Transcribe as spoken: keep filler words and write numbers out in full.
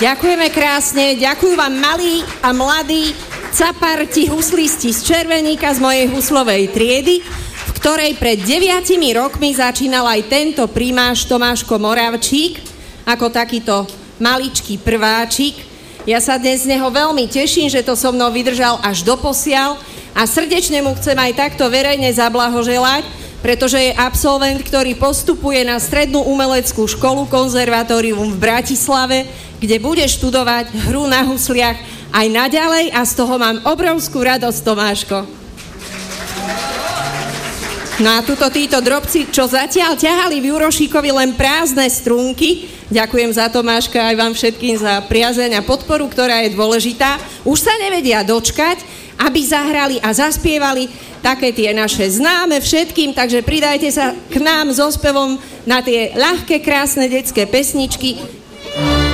Ďakujeme krásne, ďakujú vám malí a mladí caparti huslisti z Červeníka z mojej huslovej triedy, v ktorej pred deviatimi rokmi začínal aj tento primáš Tomáško Moravčík ako takýto maličký prváčik. Ja sa dnes z neho veľmi teším, že to so mnou vydržal až doposiaľ a srdečne mu chcem aj takto verejne zablahoželať, pretože je absolvent, ktorý postupuje na Strednú umeleckú školu Konzervatórium v Bratislave, kde bude študovať hru na husliach aj naďalej a z toho mám obrovskú radosť, Tomáško. No a tuto títo drobci, čo zatiaľ ťahali v Jurošíkovi len prázdne strúnky, ďakujem za Tomáška aj vám všetkým za priazeň a podporu, ktorá je dôležitá, už sa nevedia dočkať, aby zahrali a zaspievali také tie naše známe všetkým, takže pridajte sa k nám so spevom na tie ľahké, krásne detské pesničky.